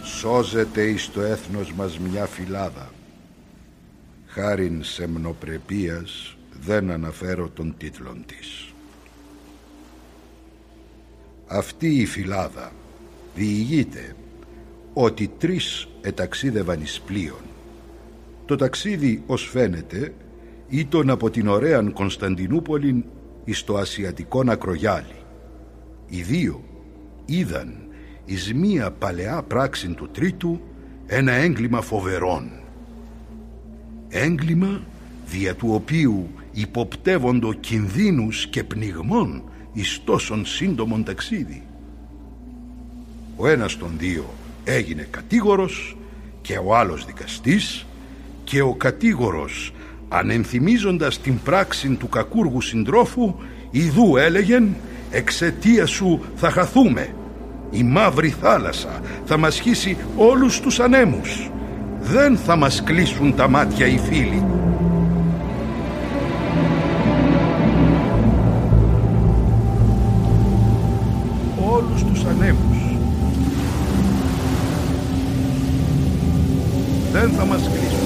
Σώζεται εις το έθνος μας μια φυλάδα. Χάριν σεμνοπρεπίας δεν αναφέρω των τίτλων της. Αυτή η φυλάδα διηγείται ότι 3 εταξίδευαν εις πλοίον. Το ταξίδι, ως φαίνεται, ήταν από την ωραίαν Κωνσταντινούπολην εις το ασιατικόν ακρογιάλι. Οι 2 είδαν εις μία παλαιά πράξη του τρίτου ένα έγκλημα φοβερόν. Έγκλημα δια του οποίου υποπτεύοντο κινδύνους και πνιγμών εις τόσον σύντομον ταξίδι. Ο ένας των 2 έγινε κατήγορος και ο άλλος δικαστής, και ο κατήγορος, ανενθυμίζοντας την πράξη του κακούργου συντρόφου, ιδού έλεγεν: «Εξαιτίας σου θα χαθούμε. Η μαύρη θάλασσα θα μας χύσει όλους τους ανέμους. Δεν θα μας κλείσουν τα μάτια οι φίλοι». Όλους τους ανέμους δεν θα μας κλείσουν.